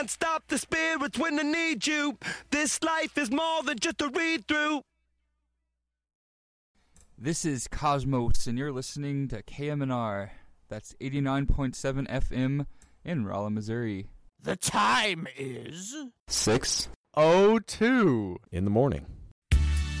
Stop the spirits when they need you. This life is more than just a read-through. This is Cosmos, and you're listening to KMNR. That's 89.7 FM in Rolla, Missouri. The time is 6:02 in the morning.